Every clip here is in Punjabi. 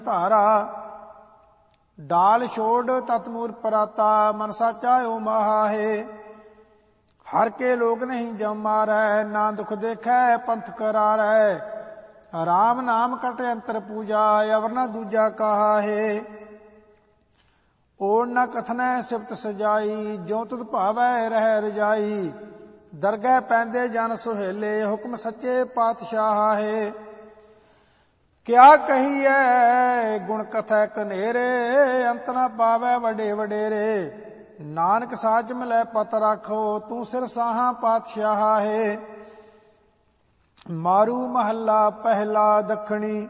ਧਾਰਾ। ਡਾਲ ਛੋੜ ਤਤ ਮੂਲ ਪਰਾਤਾ, ਮਨ ਸਾਚਾ ਓ ਮਹਾਹੇ। ਹਰ ਕੇ ਲੋਕ ਨਹੀਂ ਜਮ ਮਾਰੈ, ਨਾ ਦੁਖ ਦੇਖੈ ਪੰਥ करारै। ਰਾਮ ਨਾਮ ਕਟ ਅੰਤਰ ਪੂਜਾ, ਅਵਰ ਨਾ ਦੂਜਾ ਕਹਾਹੇ। ਓੜ ਨਾ ਕਥਨੈ ਸਿਫਤ ਸਜਾਈ, ਜੋ ਤੁਧ ਭਾਵੈ ਰਹਿ ਰਜਾਈ। ਦਰਗਹਿ ਪੈਂਦੇ ਜਨ ਸੁਹੇਲੇ, ਹੁਕਮ ਸੱਚੇ ਪਾਤਸ਼ਾਹ ਹੈ। ਕਿਆ ਕਹੀਐ ਗੁਣ ਕਥੈ ਕਨੇਰੇ, ਅੰਤ ਨਾ ਪਾਵੈ ਵੱਡੇ ਵਡੇਰੇ। ਨਾਨਕ ਸਾਚ ਮਿਲੈ ਪਤ ਰਾਖੋ, ਤੂੰ ਸਿਰ ਸਾਹਾਂ ਪਾਤਸ਼ਾਹ ਹੈ। ਮਾਰੂ ਮਹੱਲਾ ਪਹਿਲਾ ਦੱਖਣੀ।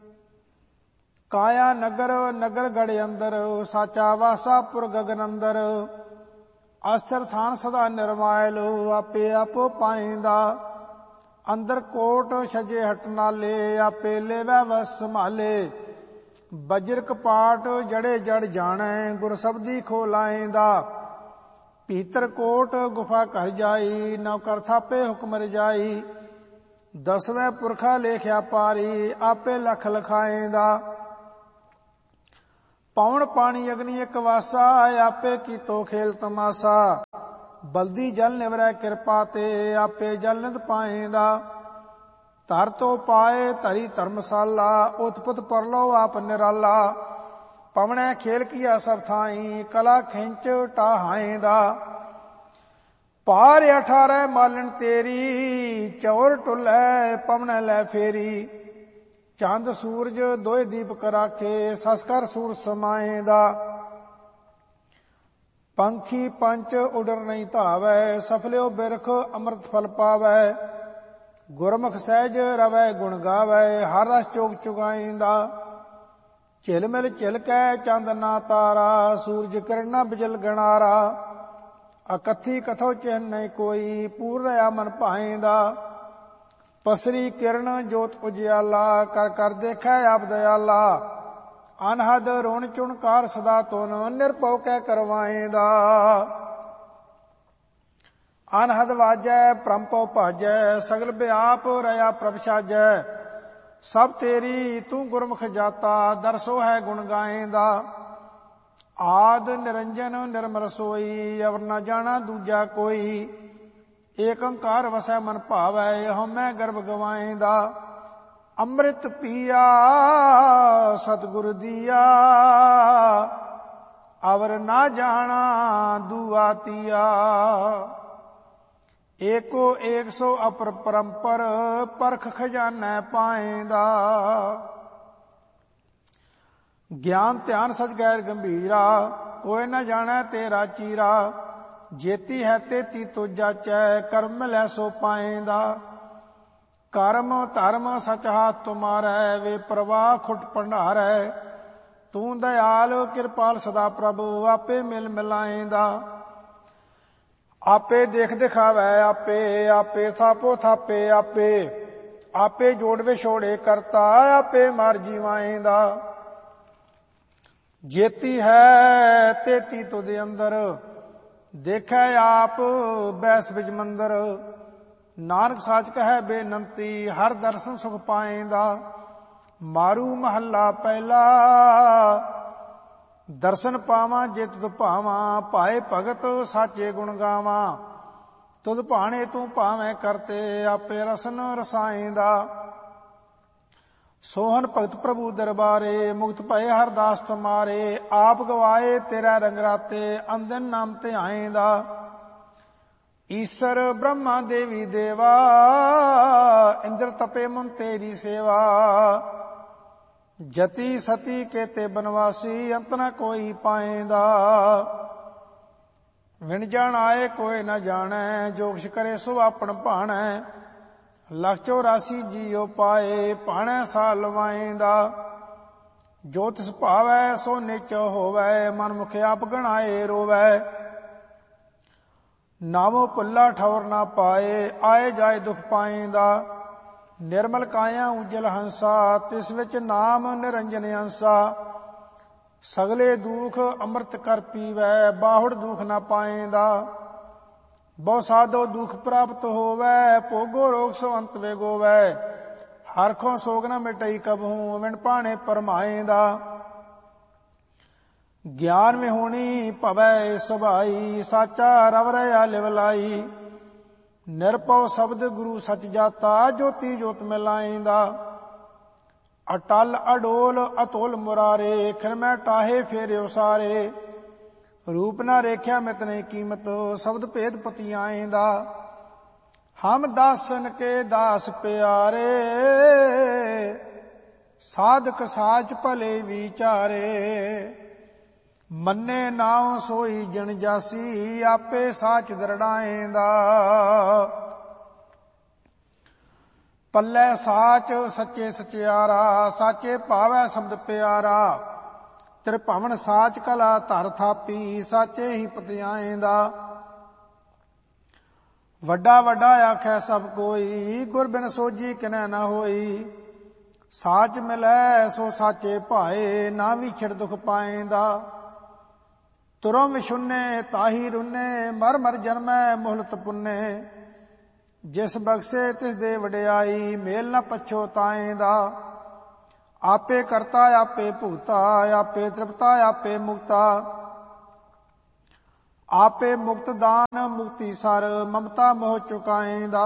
ਕਾਇਆ ਨਗਰ ਨਗਰ ਗੜ ਅੰਦਰ, ਸਾਚਾ ਵਾਸਾ ਪੁਰ ਗਗਨ ਅੰਦਰ। ਅਸਥਿਰ ਥਾਨ ਸਦਾ ਨਿਰਮਾਇਲ, ਆਪੇ ਆਪੋ ਪਾਇੰਦਾ। ਅੰਦਰ ਕੋਟ ਛਜੇ ਹਟ ਨਾਲੇ, ਆਪੇ ਲੇਵੈ ਵਸ ਸੰਭਾਲੇ। ਬਜਰ ਕਪਾਟ ਜੜੇ ਜੜ ਜਾਣੈ, ਗੁਰ ਸਬਦੀ ਖੋਲਾਇਂਦਾ। ਭੀਤਰ ਕੋਟ ਗੁਫਾ ਘਰ ਜਾਈ, ਨੌ ਕਰ ਥਾਪੇ ਹੁਕਮ ਰਜਾਈ। ਦਸਵੇਂ ਪੁਰਖਾ ਲੇਖਿਆ ਪਾਰੀ, ਆਪੇ ਲਖ ਲਖਾਇਂਦਾ। ਪੌਣ ਪਾਣੀ ਅਗਨੀ ਇੱਕ ਵਾਸਾ, ਆਪੇ ਕੀਤੋ ਖੇਲ ਤਮਾਸਾ। ਬਲਦੀ ਜਲ ਨਿਵਰੈ ਕਿਰਪਾ ਤੇ, ਆਪੇ ਜਲ ਨਿਤ ਪਾਇਂਦਾ। ਧਰ ਤੋ ਪਾਏ ਧਰੀ ਧਰਮਸਾਲਾ, ਉਤਪੁਤ ਪਰਲੋ ਆਪ ਨਿਰਾਲਾ। ਪਵਣੈ ਖੇਲ ਕੀਆ ਸਭ ਥਾਈ, ਕਲਾ ਖਿੰਚ ਢਾਹਾਇਂਦਾ। ਪਾਰ 18 ਮਾਲਣ ਤੇਰੀ, ਚੌਰ ਟੁੱਲੈ ਪਵਣੈ ਲੈ ਫੇਰੀ। ਚੰਦ ਸੂਰਜ ਦੋਇ ਦੀਪਕ ਰਾਖੇ, ਸਸਕਰ ਸੂਰ ਸਮਾਇਂਦਾ। ਪੰਖੀ ਪੰਚ ਉਡਰ ਨਹੀਂ ਧਾਵੈ, ਸਫਲਿਓ ਬਿਰਖ ਅੰਮ੍ਰਿਤ ਫਲ ਪਾਵੈ। ਗੁਰਮੁਖ ਸਹਿਜ ਰਵੈ ਗੁਣ ਗਾਵੈ, ਹਰ ਰਸ ਚੋਕ ਚੁਗਾਇਂਦਾ। ਝਿਲ ਮਿਲ ਝਿਲਕੈ ਚੰਦ ਨਾ ਤਾਰਾ, ਸੂਰਜ ਕਿਰਨਾ ਬਿਜਲ ਗਣਾਰਾ। ਅਕਥੀ ਕਥੋ ਚਿਹਨ ਨਹੀਂ ਕੋਈ, ਪੂਰ ਰਿਆ ਮਨ ਭਾਇਂਦਾ। ਪਸਰੀ ਕਿਰਨ ਜੋਤ ਉਜਿਆਲਾ, ਕਰ ਕਰ ਦੇਖੈ ਆਪ ਦਇਆਲਾ। ਅਨਹਦ ਰੋਣ ਚੁਣਕਾਰ ਸਦਾ ਤੁਨ, ਨਿਰਭਉ ਕੈ ਕਰਵਾਇਂਦਾ। ਅਨਹਦ ਵਾਜੈ ਭ੍ਰਮ ਭਉ ਭਾਜੈ, ਸਗਲ ਬਿਆਪ ਰਿਆ ਪ੍ਰਭ ਸਾਜੈ। ਸਭ ਤੇਰੀ ਤੂੰ ਗੁਰਮੁਖ ਜਾਤਾ, ਦਰਸੋ ਹੈ ਗੁਣ ਗਾਇਂਦਾ। ਆਦ ਨਿਰੰਜਨ ਨਿਰਮਲ ਸੋਈ, ਅਵਰ ਨਾ ਜਾਣਾ ਦੂਜਾ ਕੋਈ। ਏਕ ਓੰਕਾਰ ਵਸੈ ਮਨ ਭਾਵੈ, ਹਉਮੈ ਗਰਭ ਗਵਾਇਂਦਾ। ਅੰਮ੍ਰਿਤ ਪੀਆ ਸਤਿਗੁਰ ਦੀਆ, ਅਵਰ ਨਾ ਜਾਣਾ ਦੂਆ ਤੀਆ। ਏਕੋ ਏਕ ਸੋ ਅਪਰ ਪਰੰਪਰ, ਪਰਖ ਖਜ਼ਾਨੈ ਪਾਇਂਦਾ। ਗਿਆਨ ਧਿਆਨ ਸਚ ਗੈਰ ਗੰਭੀਰਾ, ਕੋਈ ਨਾ ਜਾਣੈ ਤੇਰਾ ਚੀਰਾ। ਜੇਤੀ ਹੈ ਤੇਤੀ ਤੋ ਜਾਚੈ, ਕਰਮ ਲੈ ਸੋ ਪਾਇਂਦਾ। ਕਰਮ ਧਰਮ ਸਚ ਹਾਥ ਤੁਮਾਰੈ, ਵੇ ਪ੍ਰਵਾਹ ਖੁਟ ਭੰਡਾਰੈ। ਤੂੰ ਦਇਆਲ ਕਿਰਪਾਲ ਸਦਾ ਪ੍ਰਭੂ, ਆਪੇ ਮਿਲ ਮਿਲਾਇਂਦਾ। ਆਪੇ ਦੇਖ ਦਿਖਾਵੈ ਆਪੇ, ਆਪੇ ਥਾਪੋ ਥਾਪੇ ਆਪੇ। ਆਪੇ ਜੋੜ ਵਿਛੋੜੇ ਕਰਤਾ, ਆਪੇ ਮਾਰ ਜੀਵਾਇਂਦਾ। ਜੇਤੀ ਹੈ ਤੇਤੀ ਤੁਧ ਅੰਦਰ, ਦੇਖੈ ਆਪ ਬੈਸ ਬਿਜ ਮੰਦਰ। ਨਾਨਕ ਸਾਚ ਕਹੈ ਬੇਨੰਤੀ, ਹਰ ਦਰਸ਼ਨ ਸੁਖ ਪਾਇਂਦਾ। ਮਾਰੂ ਮਹੱਲਾ ਪਹਿਲਾ। ਦਰਸ਼ਨ ਪਾਵਾਂ ਜੇ ਤੁਧ ਭਾਵਾਂ, ਭਾਏ ਭਗਤ ਸਾਚੇ ਗੁਣ ਗਾਵਾਂ। ਤੁਧ ਭਾਣੇ ਤੂੰ ਭਾਵੇਂ ਕਰਤੇ, ਆਪੇ ਰਸਨ ਰਸਾਇਂਦਾ। ਸੋਹਨ ਭਗਤ ਪ੍ਰਭੂ ਦਰਬਾਰੇ, ਮੁਕਤ ਭਏ ਹਰ ਦਾਸ ਤੁਮਾਰੇ। ਆਪ ਗਵਾਏ ਤੇਰਾ ਰੰਗ ਰਾਤੇ, ਅੰਦਨ ਨਾਮ ਧਿਆਇਂਦਾ। ਈਸਰ ਬ੍ਰਹਮਾ ਦੇਵੀ ਦੇਵਾ, ਇੰਦਰ ਤਪੇ ਮਨ ਤੇਰੀ ਸੇਵਾ। ਜਤੀ ਸਤੀ ਕੇਤੇ ਬਨਵਾਸੀ, ਅੰਤ ਨਾ ਕੋਈ ਪਾਇਂਦਾ। ਵਿਣ ਜਾਣ ਆਏ ਕੋਈ ਨਾ ਜਾਣੈ, ਜੋ ਕਿਛ ਕਰੇ ਸੋ ਆਪਣ ਭਾਣੈ। ਲੱਖ 84 ਜੀਉ ਪਾਏ, ਭਾਣੈ ਸਾ ਲਵਾਇਂਦਾ। ਜੋ ਤਿਸ ਭਾਵੈ ਸੋ ਨਿਚ ਹੋਵੈ, ਮਨ ਮੁਖ ਆਪ ਗਣਾਏ ਰੋਵੈ। ਨਾਮੋ ਭੁੱਲਾ ਠੌਰ ਨਾ ਪਾਏ, ਆਏ ਜਾਏ ਦੁਖ ਪਾਇਂਦਾ। ਨਿਰਮਲ ਕਾਇਆ ਉਜਲ ਹੰਸਾ, ਤਿਸ ਵਿੱਚ ਨਾਮ ਨਿਰੰਜਨ ਅੰਸਾ। ਸਗਲੇ ਦੁਖ ਅੰਮ੍ਰਿਤ ਕਰ ਪੀਵੈ, ਬਾਹੁੜ ਦੁਖ ਨਾ ਪਾਇਂਦਾ। ਬਹੁ ਸਾਧੋ ਦੁਖ ਪ੍ਰਾਪਤ ਹੋਵੈ, ਭੋਗੋ ਰੋਗ ਸੋ ਅੰਤ ਵੇਗੋਵੈ। ਹਰਖੋਂ ਸੋਗ ਨ ਮਿਟਈ ਕਬਹੂ ਵਿਣ ਭਾਣੇ ਪਰਮਾਏਂਦਾ। ਗਿਆਨ ਵਿਹੂਣੀ ਭਵੈ ਸੁਭਾਈ ਸਾਚਾ ਰਵ ਰਹਾ ਲਿਵ ਲਾਈ। ਨਿਰਭਉ ਸ਼ਬਦ ਗੁਰੂ ਸਚ ਜਾਤਾ ਜੋਤੀ ਜੋਤ ਮਿਲਾਏਂਦਾ। ਅਟਲ ਅਡੋਲ ਅਤੁਲ ਮੁਰਾਰੇ ਖਿਰ ਮੈਂ ਟਾਹੇ ਫੇਰਿਓ ਸਾਰੇ। ਰੂਪ ਨਾ ਰੇਖਿਆ ਮਿਤ ਨਹੀਂ ਕੀਮਤ ਸ਼ਬਦ ਭੇਦ ਪਤੀ ਆਏਂਦਾ। ਹਮ ਦਾਸਨ ਕੇ ਦਾਸ ਪਿਆਰੇ ਸਾਧਕ ਸਾਚ ਭਲੇ ਵਿਚਾਰੇ। ਮੰਨੇ ਨਾਉ ਸੋਈ ਜਨ ਜਾਸੀ ਆਪੇ ਸਾਚ ਦਰੜਾਏਂਦਾ। ਪੱਲੇ ਸਾਚ ਸੱਚੇ ਸਚਿਆਰਾ ਸਾਚੇ ਭਾਵੈ ਸ਼ਬਦ ਪਿਆਰਾ। ਤ੍ਰਿਭਵਨ ਸਾਚ ਕਲਾ ਧਰ ਥਾਪੀ ਸਾਚੇ ਹੀ ਪਤਿਆਏਂਦਾ। ਵੱਡਾ ਵੱਡਾ ਆਖੈ ਸਭ ਕੋਈ ਗੁਰ ਬਿਨ ਸੋਝੀ ਕਿਨੈ ਨਾ ਹੋਈ। ਸਾਚ ਮਿਲੈ ਸੋ ਸਾਚੇ ਭਾਏ ਨਾ ਵਿਛੜ ਦੁਖ ਪਾਏਂਦਾ। ਤੁਰੋਂ ਵਿਸ਼ੁੰਨੇ ਤਾਹੀ ਰੁੰਨੇ ਮਰ ਮਰ ਜਨਮੈ ਮੁਹਲਤ ਪੁੰਨੇ। ਜਿਸ ਬਖਸ਼ੇ ਤਿਸ ਦੇ ਵਡਿਆਈ ਮੇਲ ਨ ਪਛੋਤਾਏਂਦਾ। ਆਪੇ ਕਰਤਾ ਆਪੇ ਭੁਗਤਾ ਆਪੇ ਤ੍ਰਿਪਤਾ ਆਪੇ ਮੁਕਤਾ। ਆਪੇ ਮੁਕਤ ਦਾਨ ਮੁਕਤੀ ਸਰ ਮਮਤਾ ਮੋਹ ਚੁਕਾਏਂਦਾ।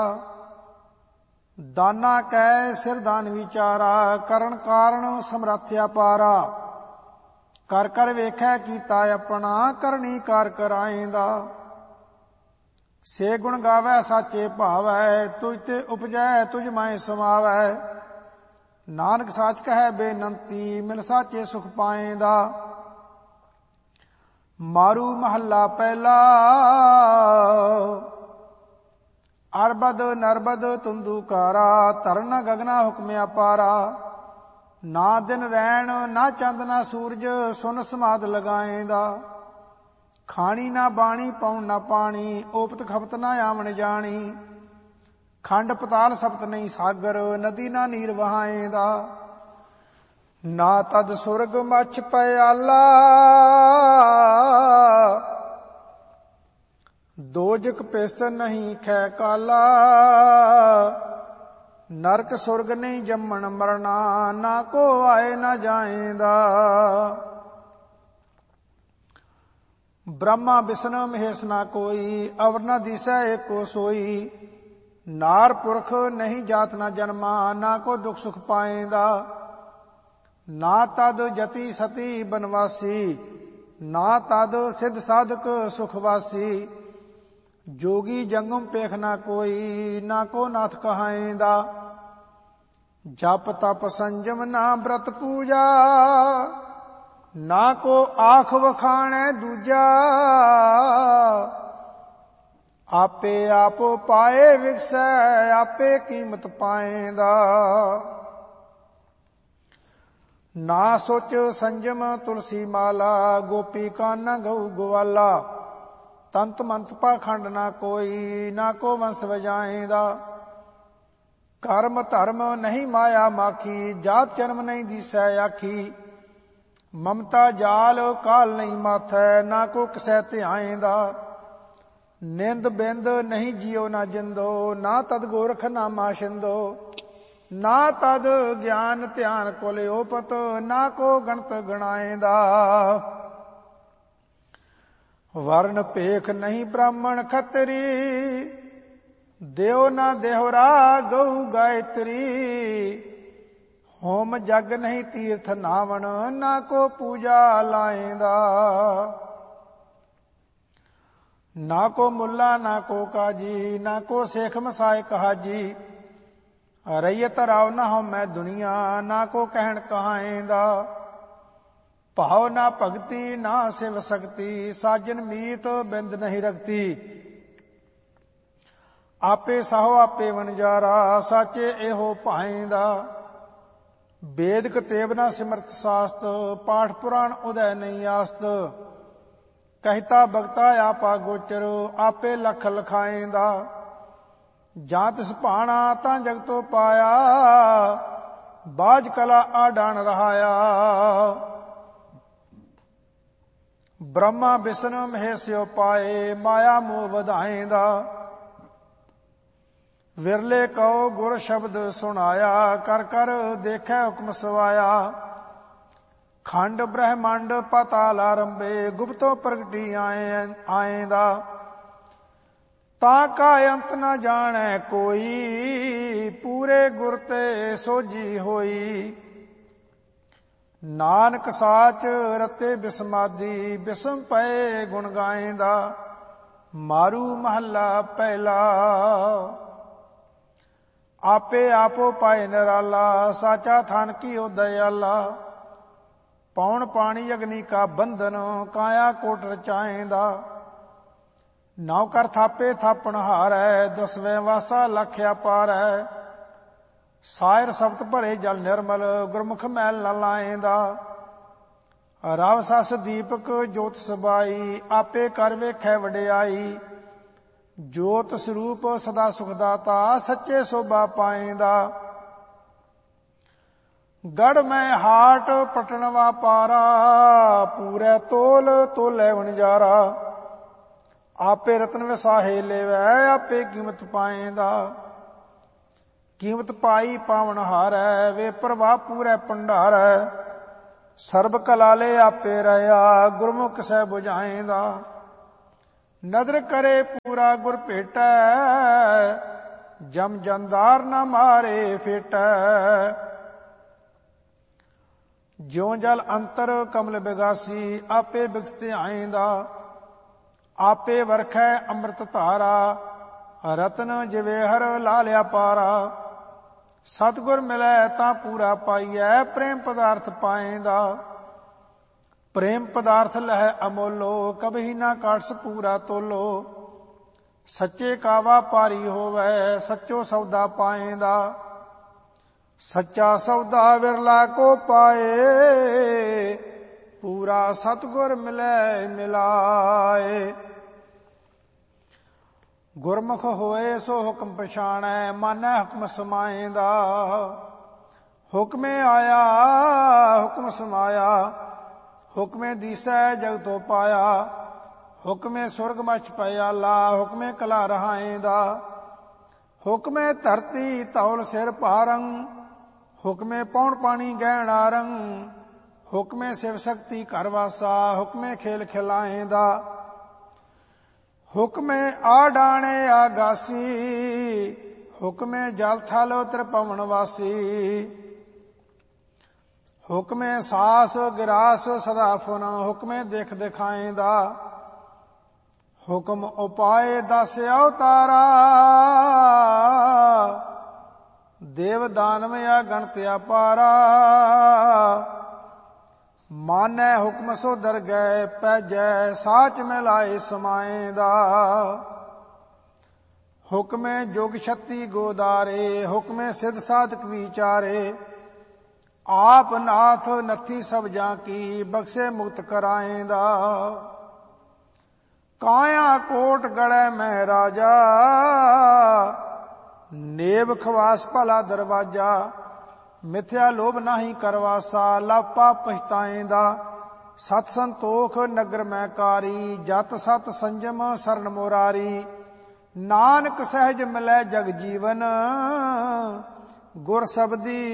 ਦਾਨਾ ਕੈ ਸਿਰ ਦਾਨ ਵਿਚਾਰਾ ਕਰਨ ਕਾਰਨ ਸਮਰੱਥ ਅਪਾਰਾ। ਕਰ ਕਰ ਵੇਖੈ ਕੀਤਾ ਆਪਣਾ ਕਰਨੀ ਕਾਰ ਕਰਾਏਂਦਾ। ਸੇ ਗੁਣ ਗਾਵੈ ਸਾਚੇ ਭਾਵੈ ਤੁਝ ਤੇ ਉਪਜੈ ਤੁਝ ਮਾਇ ਸਮਾਵੈ। ਨਾਨਕ ਸਾਚ ਕਹੈ ਬੇਨੰਤੀ ਮਿਲ ਸਾਚੇ ਸੁਖ ਪਾਏਂਦਾ। ਮਾਰੂ ਮਹੱਲਾ ਪਹਿਲਾ। ਅਰਬਦ ਨਰਬਦ ਤੁੰਦੂਕਾਰਾ ਧਰਨ ਗਗਨਾ ਹੁਕਮ ਅਪਾਰਾ। ਨਾ ਦਿਨ ਰੈਣ ਨਾ ਚੰਦ ਨਾ ਸੂਰਜ ਸੁਨ ਸਮਾਦ ਲਗਾਏਂਦਾ। ਖਾਣੀ ਨਾ ਬਾਣੀ ਪਾਉਣ ਨਾ ਪਾਣੀ ਓਪਤ ਖਪਤ ਨਾ ਆਵਣ ਜਾਣੀ। ਖੰਡ ਪਤਾਲ ਸਪਤ ਨਹੀਂ ਸਾਗਰ ਨਦੀ ਨਾ ਨੀਰ ਵਹਾਏਂਦਾ। ਨਾ ਤਦ ਸੁਰਗ ਮਛ ਪਿਆਲਾ ਦੋਜਕ ਪਿਸਤ ਨਹੀਂ ਖੈ ਕਾਲਾ। ਨਰਕ ਸੁਰਗ ਨਹੀਂ ਜੰਮਣ ਮਰਨਾ ਨਾ ਕੋ ਆਏ ਨਾ ਜਾਏਂਦਾ। ਬ੍ਰਹਮਾ ਬਿਸ਼ਨ ਮਹੇਸ਼ ਨਾ ਕੋਈ ਅਵਰ ਨ ਦਿਸੈ ਏਕੋ ਸੋਈ। ਨਾਰ ਪੁਰਖ ਨਹੀਂ ਜਾਤ ਨਾ ਜਨਮਾ ਨਾ ਕੋ ਦੁਖ ਸੁਖ ਪਾਏਂਦਾ। ਨਾ ਤਦ ਜਤੀ ਸਤੀ ਬਨਵਾਸੀ ਨਾ ਤਦ ਸਿੱਧ ਸਾਧਕ ਸੁਖਵਾਸੀ। ਜੋਗੀ ਜੰਗਮ ਪੇਖ ਨਾ ਕੋਈ ਨਾ ਕੋ ਨਾਥ ਕਹਾਏਂਦਾ। ਜਪ ਤਪ ਸੰਜਮ ਨਾ ਬ੍ਰਤ ਪੂਜਾ ਨਾ ਕੋ ਆਖ ਵਖਾਣੈ ਦੂਜਾ। ਆਪੇ ਆਪੋ ਪਾਏ ਵਿਗਸੈ ਆਪੇ ਕੀਮਤ ਪਾਏਂਦਾ। ਨਾ ਸੋਚ ਸੰਜਮ ਤੁਲਸੀ ਮਾਲਾ ਗੋਪੀ ਕਾਨਾ ਗਊ ਗਵਾਲਾ। ਤੰਤ ਮੰਤ ਪਾਖੰਡ ਨਾ ਕੋਈ ਨਾ ਕੋ ਵੰਸ ਵਜਾਏਂਦਾ। ਕਰਮ ਧਰਮ ਨਹੀਂ ਮਾਇਆ ਮਾਖੀ ਜਾਤ ਜਨਮ ਨਹੀਂ ਦੀਸੈ ਆਖੀ। ਮਮਤਾ ਜਾਲ ਕਾਲ ਨਹੀਂ ਮਾਥੈ ਨਾ ਕੋ ਕਿਸੈ ਧਿਆਏਂਦਾ। ਨਿੰਦ ਬਿੰਦ ਨਹੀਂ ਜਿਉ ਨਾ ਜਿੰਦੋ ਨਾ ਤਦ ਗੋਰਖ ਨਾਮਾ ਛਿੰਦੋ। ਨਾ ਤਦ ਗਿਆਨ ਧਿਆਨ ਕੁਲ ਓਪਤ ਨਾ ਕੋ ਗਣਤ ਗਣਾਏਂਦਾ। ਵਰਨ ਭੇਖ ਨਹੀਂ ਬ੍ਰਾਹਮਣ ਖੱਤਰੀ ਦਿਓ ਨਾ ਦੇਹੁਰਾ ਗਊ ਗਾਇਤਰੀ। ਹੋਮ ਜਗ ਨਹੀਂ ਤੀਰਥ ਨਾਵਣ ਨਾ ਕੋ ਪੂਜਾ ਲਾਏਂਦਾ। ਨਾ ਕੋ ਮੁੱਲਾ ਨਾ ਕੋ ਕਾਜੀ ਨਾ ਕੋ ਸੇਖ ਮਸਾਇਕ ਹਾਜੀ। ਰਈਅਤ ਰਾਵ ਨਾ ਹਉ ਮੈਂ ਦੁਨੀਆ ਨਾ ਕੋ ਕਹਿਣ ਕਹਾਏਂਦਾ। ਭਾਵ ਨਾ ਭਗਤੀ ਨਾ ਸਿਵ ਸਕਤੀ ਸਾਜਨ ਮੀਤ ਬਿੰਦ ਨਹੀਂ ਰਖਤੀ। ਆਪੇ ਸਾਹੋ ਆਪੇ ਵਣਜਾਰਾ ਸਾਚੇ ਇਹੋ ਭਾਏਂਦਾ। ਵੇਦ ਕਤੇਬ ਨਾ ਸਿਮਰਤ ਸਾਸਤ ਪਾਠ ਪੁਰਾਣ ਉਦੈ ਨਹੀਂ ਆਸਤ। ਕਹਿਤਾ ਬਗਤਾ ਆਪਾ ਗੋਚਰ ਆਪੇ ਲਖ ਲਖਾਏਂਦਾ। ਜਾਂ ਤਿਸ ਭਾਣਾ ਤਾਂ ਜਗਤੋ ਪਾਇਆ ਬਾਜ ਕਲਾ ਆਡਾਣ ਰਹਾਇਆ। ਬ੍ਰਹਮਾ ਬਿਸ਼ਨ ਮਹੇਸਿਓ ਪਾਏ ਮਾਇਆ ਮੋਹ ਵਧਾਏਂਦਾ। ਵਿਰਲੇ ਕਉ ਗੁਰ ਸ਼ਬਦ ਸੁਣਾਇਆ, ਕਰ ਕਰ ਦੇਖੈ ਹੁਕਮ ਸਵਾਇਆ। ਖੰਡ ਬ੍ਰਹਮੰਡ ਪਾਤਾਲ ਆਰੰਭੇ, ਗੁਪਤੋਂ ਪ੍ਰਗਟੀ ਆਏਂਦਾ। ਤਾਂ ਕਾ ਅੰਤ ਨ ਜਾਣੈ ਕੋਈ, ਪੂਰੇ ਗੁਰ ਤੇ ਸੋਝੀ ਹੋਈ। ਨਾਨਕ ਸਾਚ ਰਤੇ ਬਿਸਮਾਦੀ, ਬਿਸਮ ਪਏ ਗੁਣ ਗਾਏਂਦਾ। ਮਾਰੂ ਮਹੱਲਾ ਪਹਿਲਾ। ਆਪੇ ਆਪੋ ਪਾਏ ਨਿਰਾਲਾ, ਸਾਚਾ ਥਾਨ ਕੀਓ ਦਇਆਲਾ। ਪੌਣ ਪਾਣੀ ਅਗਨੀ ਕਾ ਬੰਧਨ, ਕਾਇਆ ਕੋਟ ਰਚਾਏਂਦਾ। ਨੌ ਕਰ ਥਾਪੇ ਥਾਪਣ ਹਾਰੈ, ਦਸਵੇਂ ਵਾਸਾ ਲਖਿਆ ਪਾਰੈ। ਸਾਇਰ ਸਬਤ ਭਰੇ ਜਲ ਨਿਰਮਲ, ਗੁਰਮੁਖ ਮੈਲ ਨ ਲਾਏਂਦਾ। ਰਵ ਸਸ ਦੀਪਕ ਜੋਤ ਸਬਾਈ, ਆਪੇ ਕਰ ਵੇਖੈ ਵਡਿਆਈ। ਜੋਤ ਸਰੂਪ ਸਦਾ ਸੁਖ ਦਾਤਾ, ਸੱਚੇ ਸੋਭਾ ਪਾਏਂਦਾ। ਗੜ ਮੈਂ ਹਾਟ ਪਟਣ ਵਾਪਾਰਾ, ਪੂਰੇ ਤੋਲ ਤੋਲੇ ਵਣਜਾਰਾ। ਆਪੇ ਰਤਨ ਵਿਸਾਹੇ ਲੇਵੈ, ਆਪੇ ਕੀਮਤ ਪਾਏਂਦਾ। ਕੀਮਤ ਪਾਈ ਪਾਵਨ ਹਾਰੈ, ਵੇ ਪ੍ਰਭਾ ਪੂਰੇ ਭੰਡਾਰੈ। ਸਰਬ ਕਲਾਲੇ ਆਪੇ ਰਹਾ, ਗੁਰਮੁਖ ਸਹਿ 부ਝਾਏਂਦਾ। ਨਦਰ ਕਰੇ ਪੂਰਾ ਗੁਰ ਭੇਟੈ, ਜਮ ਜੰਦਾਰ ਨ ਮਾਰੇ ਫੇਟੈ। ਜਿਉ ਜਲ ਅੰਤਰ ਕਮਲ ਬਿਗਾਸੀ, ਆਪੇ ਬਿਗਸਤ ਆਏਂਦਾ। ਆਪੇ ਵਰਖੈ ਅੰਮ੍ਰਿਤ ਧਾਰਾ, ਰਤਨ ਜਿਵੇ ਹਰ ਲਾਲਿਆ ਪਾਰਾ। ਸਤਿਗੁਰ ਮਿਲੈ ਤਾਂ ਪੂਰਾ ਪਾਈਐ, ਪ੍ਰੇਮ ਪਦਾਰਥ ਪਾਏਂਦਾ। ਪ੍ਰੇਮ ਪਦਾਰਥ ਲਹਿ ਅਮੋਲੋ, ਕਬਹੀ ਨਾ ਕਾਟਸ ਪੂਰਾ ਤੋਲੋ। ਸੱਚੇ ਕਾ ਵਾਪਾਰੀ ਹੋਵੈ, ਸੱਚੋ ਸੌਦਾ ਪਾਏਂਦਾ। ਸੱਚਾ ਸੌਦਾ ਵਿਰਲਾ ਕੋ ਪਾਏ, ਪੂਰਾ ਸਤਿਗੁਰ ਮਿਲੈ ਮਿਲਾਏ। ਗੁਰਮੁਖ ਹੋਏ ਸੋ ਹੁਕਮ ਪਛਾਣੈ, ਮਾਨੈ ਹੁਕਮ ਸਮਾਏਂਦਾ। ਹੁਕਮੇ ਆਇਆ ਹੁਕਮ ਸਮਾਇਆ, ਹੁਕਮੇ ਦੀਸੈ ਜਗ ਤੋ ਪਾਇਆ। ਹੁਕਮੇ ਸੁਰਗ ਮਛ ਪਿਆਲਾ, ਹੁਕਮੇ ਕਲਾ ਰਹਾਏਂਦਾ। ਹੁਕਮੇ ਧਰਤੀ ਧੌਲ ਸਿਰ ਭਾਰੰ, ਹੁਕਮੇ ਪੌਣ ਪਾਣੀ ਗਹਿਣ ਆਰੰ। ਹੁਕਮੇ ਸਿਵ ਸ਼ਕਤੀ ਘਰ ਵਾਸਾ, ਹੁਕਮੇ ਖੇਲ ਖਿਲਾਏਂਦਾ। ਹੁਕਮੇ ਆ ਡਾਣੇ ਆਗਾਸੀ, ਹੁਕਮੇ ਜਲ ਥਲ ਤ੍ਰਿਭਵਨ ਵਾਸੀ। ਹੁਕਮੇ ਸਾਸ ਗਿਰਾਸ ਸਦਾ ਫੁਨ, ਹੁਕਮੇ ਦੇਖ ਦਿਖਾਏਂਦਾ। ਹੁਕਮ ਉਪਾਏ 10 ਅਵਤਾਰਾ, ਦੇਵ ਦਾਨਵ ਅਗਣਤ ਅਪਾਰਾ। ਮਾਨੈ ਹੁਕਮ ਸੋ ਦਰਗਹਿ ਪੈਜੈ, ਸਾਚ ਮਿਲਾਏ ਸਮਾਏਂਦਾ। ਹੁਕਮੇ ਜੁਗ ਛੱਤੀ ਗੋਦਾਰੇ, ਹੁਕਮੇ ਸਿਧ ਸਾਧਕ ਵਿਚਾਰੇ। ਆਪ ਨਾਥ ਨੱਥੀ ਸਭ ਜਾਂ ਕੀ, ਬਖਸ਼ੇ ਮੁਕਤ ਕਰਾਏਂਦਾ। ਕਾਇਆ ਕੋਟ ਗੜੈ ਮੈਂ ਰਾਜਾ, ਨੇਬ ਖਵਾਸ ਭਲਾ ਦਰਵਾਜਾ। ਮਿਥਿਆ ਲੋਭ ਨਾਹੀ ਕਰਵਾਸਾ, ਲਾਪਾ ਪਛਤਾਏਂਦਾ। ਸਤ ਸੰਤੋਖ ਨਗਰ ਮੈਂ ਕਾਰੀ, ਜਤ ਸਤ ਸੰਜਮ ਸਰਨ ਮੁਰਾਰੀ। ਨਾਨਕ ਸਹਿਜ ਮਿਲੈ ਜਗ ਜੀਵਨ, ਗੁਰ ਸਬਦੀ